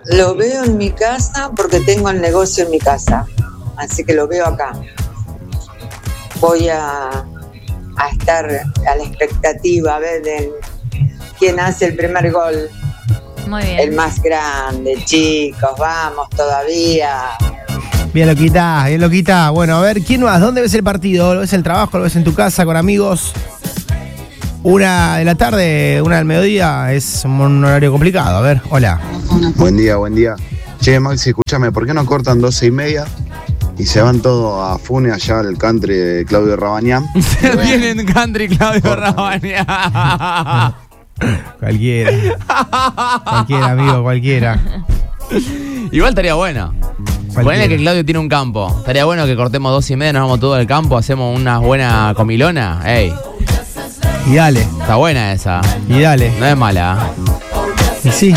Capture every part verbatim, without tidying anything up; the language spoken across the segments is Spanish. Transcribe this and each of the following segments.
lo veo en mi casa porque tengo el negocio en mi casa. Así que lo veo acá. Voy a, a estar a la expectativa a ver de quién hace el primer gol. Muy bien. El más grande, chicos, vamos todavía. Bien loquita, bien loquita. Bueno, a ver, ¿quién más? ¿Dónde ves el partido? ¿Lo ves en el trabajo? ¿Lo ves en tu casa con amigos? Una de la tarde, una del mediodía, es un horario complicado. A ver, hola. Buen día, buen día. Che, Maxi, escúchame, ¿por qué no cortan doce y media y se van todos a Fune allá al country de Claudio Rabañán? Se vienen country Claudio Rabañán. Cualquiera. Cualquiera, amigo, cualquiera. Igual estaría bueno. Ponele que Claudio tiene un campo. Estaría bueno que cortemos dos y media, nos vamos todos al campo, hacemos una buena comilona. Ey. Y dale. Está buena esa. Y dale. No es mala. Y sí.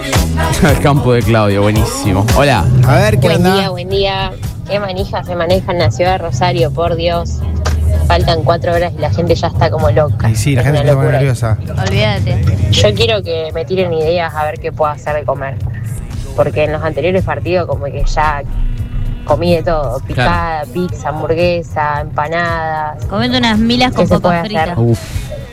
El campo de Claudio, buenísimo. Hola. A ver, ¿qué Buen onda? día, buen día. Qué manija se maneja en la ciudad de Rosario, por Dios. Faltan cuatro horas y la gente ya está como loca. Y sí, la Es gente una está muy locura. nerviosa. Olvídate. Yo quiero que me tiren ideas a ver qué puedo hacer de comer. Porque en los anteriores partidos como que ya comí de todo. Picada, pizza, hamburguesa, empanadas. Comete unas milas con ¿Qué se puede papas fritas. hacer? Uf.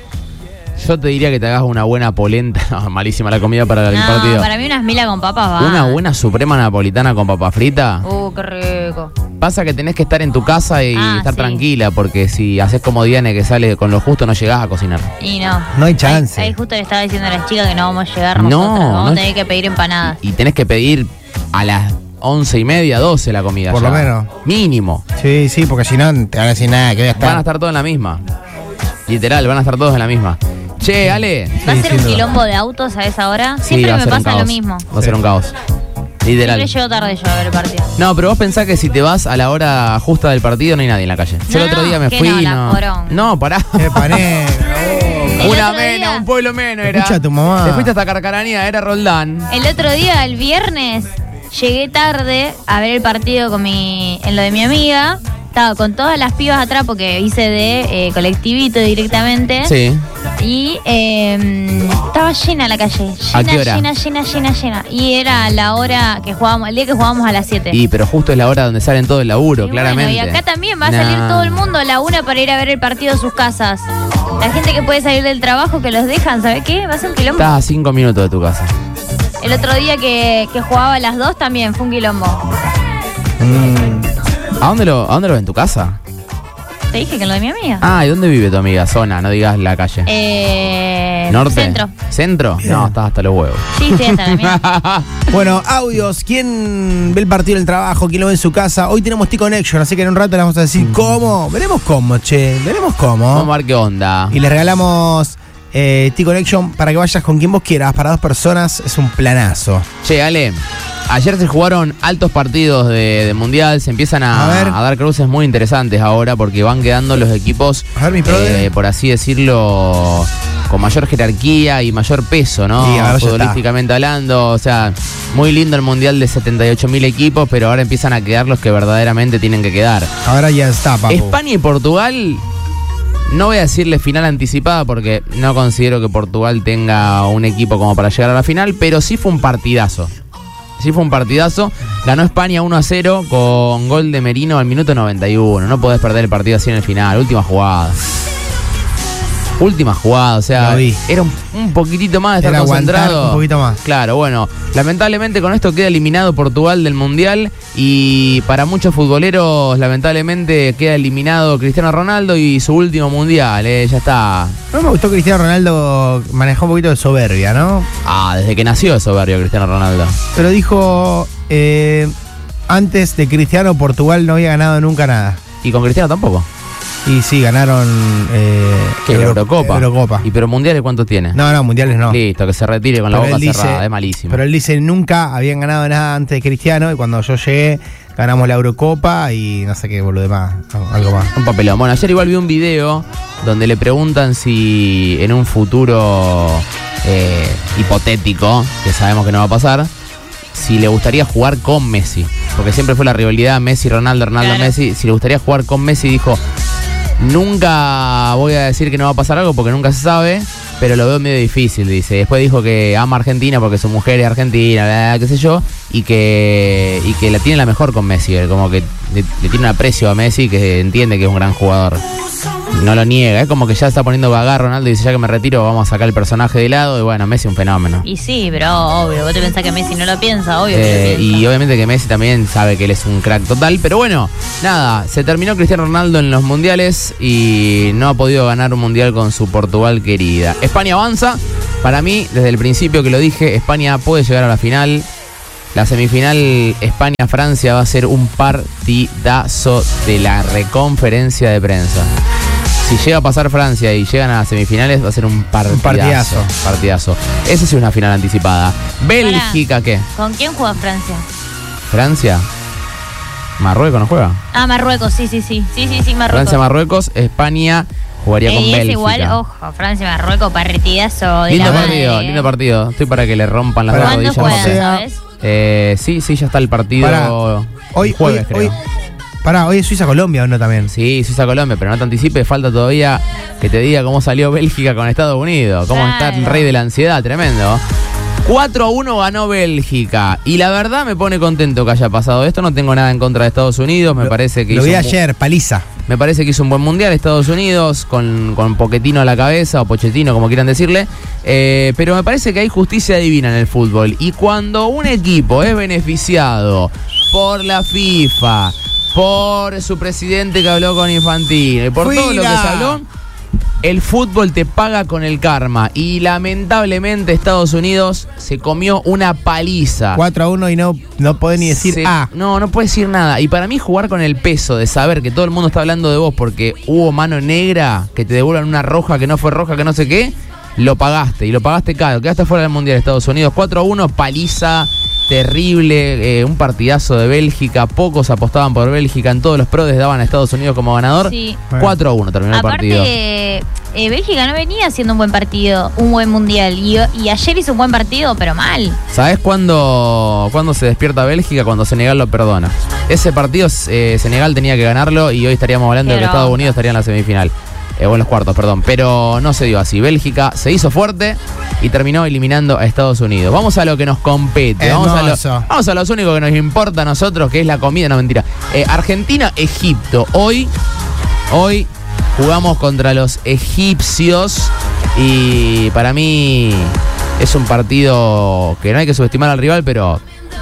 Yo te diría que te hagas una buena polenta. No, malísima la comida para el No, partido. para mí unas milas con papas va. Una buena suprema napolitana con papa frita. Uh, qué rico. Pasa que tenés que estar en tu casa y Ah, estar sí. tranquila, porque si haces como Diane que sale con lo justo no llegás a cocinar. Y no. No hay chance. Ahí, ahí justo le estaba diciendo a las chicas que no vamos a llegar No, nosotras. Vamos no a tener que pedir empanadas. Y tenés que pedir a las once y media, doce la comida. Por ya. lo menos. Mínimo. Sí, sí, porque si no te van a decir nada, que voy a estar. Van a estar todos en la misma. Literal, van a estar todos en la misma. Che, Ale. ¿Va a Sí, ser sin un duda. quilombo de autos a esa hora? Sí, Siempre va a me ser un pasa caos. lo mismo. Va a ser un caos. Literal. Siempre llego tarde yo a ver el partido. No, pero vos pensás que si te vas a la hora justa del partido no hay nadie en la calle. Yo No, el otro no, día me que fui no, y la no. porón. No, pará. Qué panera. El Una otro mena, día- un pueblo menos era. Escucha a tu mamá. Te fuiste hasta Carcaranía, era Roldán. El otro día, el viernes, llegué tarde a ver el partido con mi, en lo de mi amiga. Estaba con todas las pibas atrás porque hice de eh, colectivito directamente. Sí. Y eh, estaba llena la calle. Llena, ¿A qué hora? llena, llena, llena, llena. Y era la hora que jugábamos, el día que jugábamos a las siete. Y pero justo es la hora donde salen todo el laburo, Y claramente. bueno, y acá también va a Nah. salir todo el mundo a la una para ir a ver el partido a sus casas. La gente que puede salir del trabajo, que los dejan, ¿sabes qué? Va a ser un quilombo. Estás a cinco minutos de tu casa. El otro día que, que jugaba a las dos también fue un quilombo. ¿A dónde lo, a dónde lo ves? ¿En tu casa? Te dije que lo de mi amiga. Ah, ¿y dónde vive tu amiga? Zona, no digas la calle. Eh, ¿Norte? Centro. ¿Centro? No, estás hasta los huevos. Sí, sí, hasta la mía. Bueno, audios. ¿Quién ve el partido en el trabajo? ¿Quién lo ve en su casa? Hoy tenemos T-Connection, así que en un rato les vamos a decir cómo. Veremos cómo, che. Veremos cómo. Vamos a ver qué onda. Y les regalamos eh, T-Connection para que vayas con quien vos quieras. Para dos personas es un planazo. Che, Ale, ayer se jugaron altos partidos de, de Mundial. Se empiezan a, A ver. a dar cruces muy interesantes ahora porque van quedando los equipos, A ver, mi brother. eh, por así decirlo, con mayor jerarquía y mayor peso, ¿no? Sí, ahora ya futbolísticamente hablando. O sea, muy lindo el Mundial de setenta y ocho mil equipos, pero ahora empiezan a quedar los que verdaderamente tienen que quedar. Ahora ya está, papu. España y Portugal, no voy a decirle final anticipada porque no considero que Portugal tenga un equipo como para llegar a la final, pero sí fue un partidazo. Sí fue un partidazo. Ganó España uno a cero con gol de Merino al minuto noventa y uno. No podés perder el partido así en el final. Última jugada. Última jugada, o sea, Lo vi. era un, un poquitito más de estar Era aguantar concentrado. un poquito más. Claro, bueno, lamentablemente con esto queda eliminado Portugal del Mundial y para muchos futboleros lamentablemente queda eliminado Cristiano Ronaldo y su último Mundial, eh, ya está. No me gustó que Cristiano Ronaldo manejó un poquito de soberbia, ¿no? Ah, desde que nació es soberbio Cristiano Ronaldo. Pero dijo, eh, antes de Cristiano, Portugal no había ganado nunca nada. Y con Cristiano tampoco. Y sí, ganaron... Eh, ¿Qué? Euro- Eurocopa. Eurocopa. ¿Y pero Mundiales cuántos tiene? No, no, mundiales no. Listo, que se retire con la Pero boca él dice- cerrada, es malísimo. Pero él dice, nunca habían ganado nada antes de Cristiano, y cuando yo llegué, ganamos la Eurocopa y no sé qué, boludo, más, algo más. Un papelón. Bueno, ayer igual vi un video donde le preguntan si en un futuro eh, hipotético, que sabemos que no va a pasar, si le gustaría jugar con Messi. Porque siempre fue la rivalidad Messi-Ronaldo, Ronaldo-Messi. Si le gustaría jugar con Messi, dijo, nunca voy a decir que no va a pasar algo porque nunca se sabe, pero lo veo medio difícil, dice. Después dijo que ama a Argentina porque su mujer es argentina, bla, bla, qué sé yo, y que, y que la tiene la mejor con Messi, como que le, le tiene un aprecio a Messi, que entiende que es un gran jugador. No lo niega, es como que ya está poniendo vagar Ronaldo y dice, ya que me retiro vamos a sacar el personaje de lado, y bueno, Messi es un fenómeno. Y sí, pero obvio, vos te pensás que Messi no lo piensa, obvio Eh, que lo piensa. y obviamente que Messi también sabe que él es un crack total, pero bueno, nada, se terminó Cristiano Ronaldo en los mundiales y no ha podido ganar un mundial con su Portugal querida. España avanza, para mí, desde el principio que lo dije, España puede llegar a la final. La semifinal España-Francia va a ser un partidazo de la reconferencia de prensa. Si llega a pasar Francia y llegan a las semifinales, va a ser un partidazo. Un partidazo. Partidazo. Esa sí es una final anticipada. Bélgica, ¿qué? ¿Con quién juega Francia? Francia. Marruecos no juega. Ah, Marruecos, sí, sí, sí. Sí, sí, sí, Marruecos. Francia, Marruecos, España jugaría Eh, con es Bélgica. igual, ojo, Francia, Marruecos, partidazo de Lindo la partido, madre. lindo partido. Estoy para que le rompan las dos Para- rodillas. ¿Cuándo a juegan, Mbappé. sabes? Eh, sí, sí, ya está el partido. Pará. Hoy, jueves, hoy, creo. hoy, pará, hoy es Suiza-Colombia, ¿o no también? Sí, Suiza Colombia, pero no te anticipes, falta todavía que te diga cómo salió Bélgica con Estados Unidos, cómo Claro. está el rey de la ansiedad, tremendo. cuatro a uno ganó Bélgica y la verdad me pone contento que haya pasado esto, no tengo nada en contra de Estados Unidos, me Lo- parece que Lo hizo vi un bu- ayer, paliza. Me parece que hizo un buen mundial Estados Unidos, con, con Pochettino a la cabeza, o Pochettino, como quieran decirle. Eh, pero me parece que hay justicia divina en el fútbol. Y cuando un equipo es beneficiado por la FIFA, por su presidente que habló con Infantino, y por todo lo que se ¡Fuera! habló, el fútbol te paga con el karma. Y lamentablemente Estados Unidos se comió una paliza. cuatro a uno y no, no podés ni decir Se- ah. No, no puedes decir nada. Y para mí jugar con el peso de saber que todo el mundo está hablando de vos porque hubo mano negra, que te devuelvan una roja que no fue roja, que no sé qué, lo pagaste. Y lo pagaste caro. Quedaste fuera del Mundial Estados Unidos. cuatro a uno, paliza terrible. Eh, un partidazo de Bélgica. Pocos apostaban por Bélgica. En todos los prodes daban a Estados Unidos como ganador. Sí. cuatro a uno terminó el partido. Aparte, eh, Bélgica no venía haciendo un buen partido, un buen mundial. Y, y ayer hizo un buen partido, pero mal. ¿Sabés cuándo, cuándo se despierta Bélgica? Cuando Senegal lo perdona. Ese partido eh, Senegal tenía que ganarlo y hoy estaríamos hablando de que Pero- Estados Unidos estaría en la semifinal. Eh, o en los cuartos, perdón. Pero no se dio así. Bélgica se hizo fuerte y terminó eliminando a Estados Unidos. Vamos a lo que nos compete. Vamos a, lo, Hermoso. vamos a lo único que nos importa a nosotros, que es la comida. No, mentira. Eh, Argentina-Egipto. Hoy, hoy jugamos contra los egipcios y para mí es un partido que no hay que subestimar al rival, pero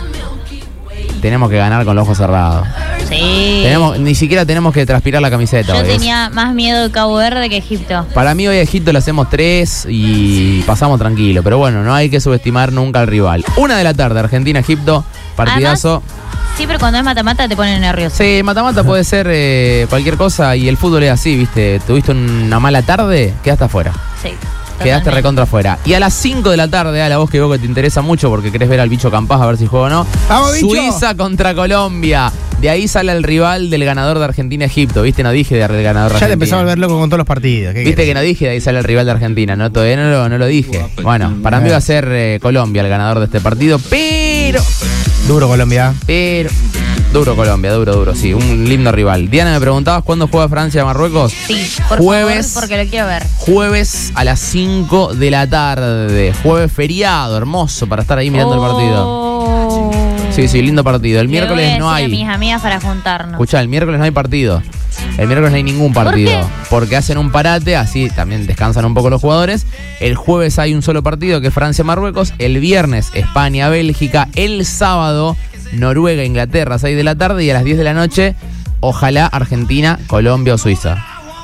tenemos que ganar con los ojos cerrados. Sí. Tenemos, ni siquiera tenemos que transpirar la camiseta. Yo hoy. Es- tenía más miedo de Cabo Verde que Egipto. Para mí hoy a Egipto le hacemos tres y pasamos tranquilo. Pero bueno, no hay que subestimar nunca al rival. Una de la tarde, Argentina-Egipto, partidazo. Siempre cuando es mata-mata te pone nervioso. Sí, mata-mata puede ser eh, cualquier cosa y el fútbol es así, ¿viste? Tuviste una mala tarde, quedaste afuera. Sí. Quedaste totalmente. recontra afuera. Y a las cinco de la tarde, a la voz que vos que te interesa mucho porque querés ver al bicho Campás a ver si juega o no. ¡Vamos, bicho! Suiza contra Colombia. De ahí sale el rival del ganador de Argentina-Egipto. ¿Viste? No dije del ganador de Ya te Argentina. empezó a volver loco con todos los partidos. ¿Qué Viste querés? que no dije de ahí sale el rival de Argentina, ¿no? Todavía no lo, no lo dije. Bueno, para mí va a ser eh, Colombia el ganador de este partido, pero, Duro Colombia. pero, duro Colombia, duro, duro, sí, un lindo rival. Diana, me preguntabas cuándo juega Francia-Marruecos. Sí, por Jueves. favor, porque lo quiero ver. Jueves a las cinco de la tarde, jueves feriado, hermoso para estar ahí mirando el partido. Oh. Sí, sí, lindo partido. El Le voy a miércoles no decir hay. a mis amigas para juntarnos. Escuchá, el miércoles no hay partido. El miércoles no hay ningún partido. qué? Porque hacen un parate, así también descansan un poco los jugadores. El jueves hay un solo partido que es Francia-Marruecos. El viernes España-Bélgica. El sábado Noruega-Inglaterra, seis de la tarde. Y a las diez de la noche, ojalá Argentina, Colombia o Suiza.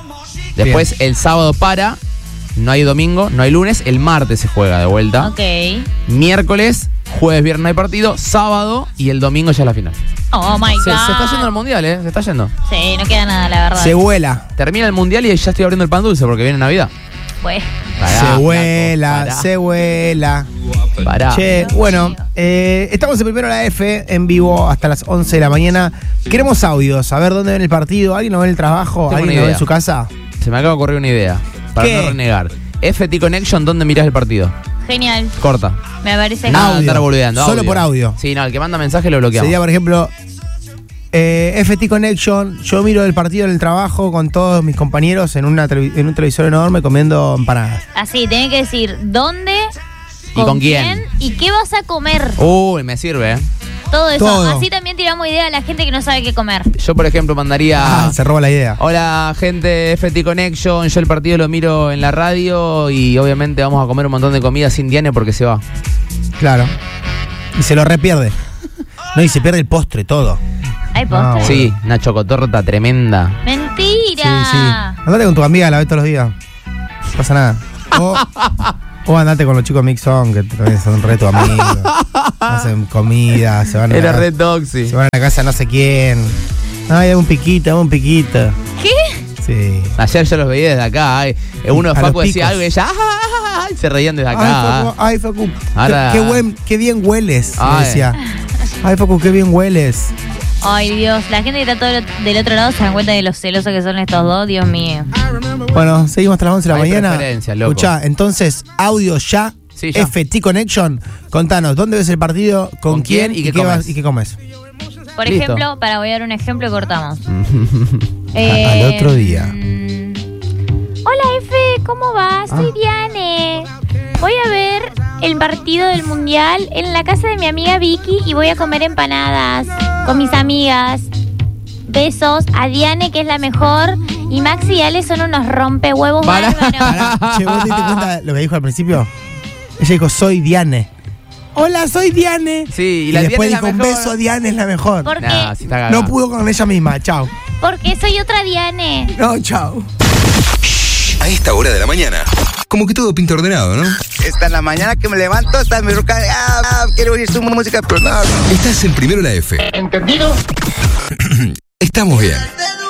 Después el sábado para. No hay domingo, no hay lunes. El martes se juega de vuelta. Ok. Miércoles, jueves, viernes no hay partido. Sábado y el domingo ya es la final. Oh my Se, God. se está yendo al mundial, ¿eh? Se está yendo. Sí, no queda nada, la verdad. Se vuela. Termina el mundial y ya estoy abriendo el pan dulce porque viene Navidad. Pues. Pará, se flaco, vuela, pará, se vuela. pará. Che, bueno, eh, estamos en Primero la F en vivo hasta las once de la mañana. Queremos audios, a ver dónde ven el partido. ¿Alguien lo ve en el trabajo? Tengo ¿Alguien una lo ve idea. en su casa? Se me acaba de ocurrir una idea. Para ¿Qué? no renegar. F T Connection, ¿dónde mirás el partido? Genial. Corta. Me parece Nada de Audio. andar boludeando. Solo por audio. Sí, no, el que manda mensaje lo bloqueamos. Sería, por ejemplo, Eh, F T Connection, yo miro el partido en el trabajo con todos mis compañeros en, una televi- en un televisor enorme comiendo empanadas. Así, tenés que decir dónde, ¿Y con quién? y qué vas a comer. Uy, me sirve, ¿eh? Todo eso. Todo. Así también tiramos idea a la gente que no sabe qué comer. Yo, por ejemplo, mandaría... Ah, se roba la idea. Hola, gente de F T Connection. Yo el partido lo miro en la radio y obviamente vamos a comer un montón de comida sin Diane porque se va. Claro. Y se lo repierde. No, y se pierde el postre, todo. ¿Hay postre? Ah, Sí, una chocotorta tremenda. ¡Mentira! Sí, sí. Andate con tu amiga, la ves todos los días. No pasa nada. O, o andate con los chicos Mixon, que también son re tu amigos. Hacen comida, se van a Era la, red toxi. se van a la casa de no sé quién. Ay, dame un piquito, dame un piquito. ¿Qué? Sí. Ayer yo los veía desde acá. Ay, uno de A Facu los decía picos. algo y ella ¡ah! Y se reían desde acá. Ay, Facu, ay, Facu. Ahora- Qué, qué buen, qué bien hueles, me Ay. decía. Ay, Facu, qué bien hueles. Ay, Dios. La gente que está todo del otro lado se dan cuenta de lo celosos que son estos dos. Dios mío. Bueno, seguimos hasta las once de la Hay mañana. preferencias, loco. Escuchá, entonces, audio ya. Sí, ya. F T Connection. Contanos, ¿dónde ves el partido? ¿Con, ¿Con quién? quién y qué qué vas- comes? y qué comes? Por Listo. ejemplo, para voy a dar un ejemplo, cortamos. Al otro día. mm, Hola, F, ¿cómo vas? Soy Diane. Voy a ver el partido del Mundial en la casa de mi amiga Vicky y voy a comer empanadas con mis amigas. Besos a Diane, que es la mejor, y Maxi y Ale son unos rompehuevos Pará. bárbaros. Pará, che, ¿vos te diste cuenta lo que dijo al principio? Ella dijo, soy Diane. Hola, soy Diane. Sí, y y la después Diane es la dijo, un mejor. beso, Diane es la mejor. ¿Por qué? Nah, si está cagada. No pudo con ella misma, chao. Porque soy otra Diane. No, chao. A esta hora de la mañana, como que todo pinta ordenado, ¿no? Esta es la mañana que me levanto, está mi ruca. Ah, ah, quiero oír su música, pero no. Estás en Primero la F. ¿Entendido? Estamos bien.